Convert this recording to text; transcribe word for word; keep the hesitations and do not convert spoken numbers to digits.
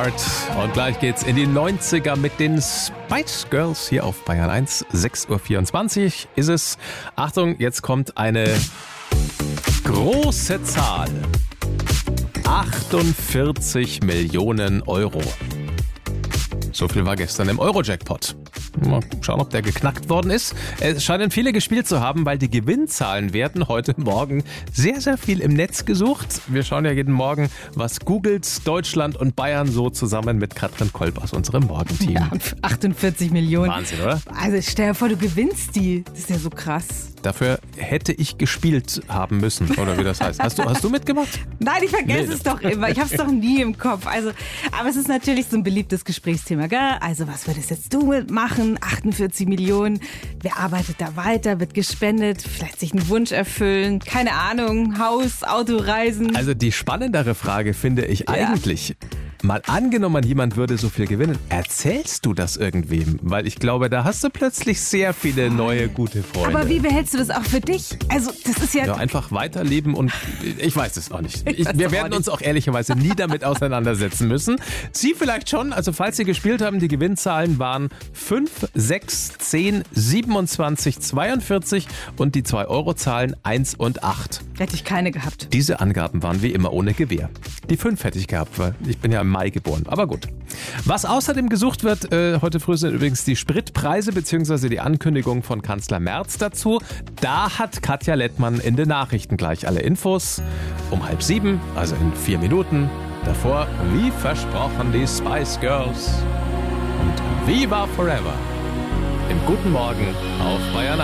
Heart. Und gleich geht's in die neunziger mit den Spice Girls hier auf Bayern eins. sechs Uhr vierundzwanzig ist es. Achtung, jetzt kommt eine große Zahl. achtundvierzig Millionen Euro. So viel war gestern im Euro-Jackpot. Mal schauen, ob der geknackt worden ist. Es scheinen viele gespielt zu haben, weil die Gewinnzahlen werden heute Morgen sehr, sehr viel im Netz gesucht. Wir schauen ja jeden Morgen, was googelt Deutschland und Bayern so zusammen mit Katrin Kolb aus unserem Morgenteam. Ja, achtundvierzig Millionen. Wahnsinn, oder? Also stell dir vor, du gewinnst die. Das ist ja so krass. Dafür hätte ich gespielt haben müssen, oder wie das heißt. Hast du, hast du mitgemacht? Nein, ich vergesse Nee. es doch immer. Ich habe es doch nie im Kopf. Also, aber es ist natürlich so ein beliebtes Gesprächsthema, gell? Also, was würdest jetzt du mitmachen? achtundvierzig Millionen. Wer arbeitet da weiter? Wird gespendet? Vielleicht sich einen Wunsch erfüllen? Keine Ahnung. Haus, Autoreisen? Also die spannendere Frage finde ich Ja. eigentlich, mal angenommen, jemand würde so viel gewinnen, erzählst du das irgendwem? Weil ich glaube, da hast du plötzlich sehr viele neue, gute Freunde. Aber wie behältst du das auch für dich? Also, das ist ja... Ja, einfach weiterleben und ich weiß es auch nicht. Ich, weiß wir auch werden nicht. uns auch ehrlicherweise nie damit auseinandersetzen müssen. Sie vielleicht schon, also falls Sie gespielt haben, die Gewinnzahlen waren fünf, sechs, zehn, siebenundzwanzig, zweiundvierzig und die zwei Euro Zahlen eins und acht. Hätte ich keine gehabt. Diese Angaben waren wie immer ohne Gewähr. Die fünf hätte ich gehabt, weil ich bin ja im Mai geboren. Aber gut. Was außerdem gesucht wird, äh, heute früh sind übrigens die Spritpreise bzw. die Ankündigung von Kanzler Merz dazu. Da hat Katja Lettmann in den Nachrichten gleich alle Infos. Um halb sieben, also in vier Minuten. Davor, wie versprochen, die Spice Girls. Und Viva Forever. Im Guten Morgen auf Bayern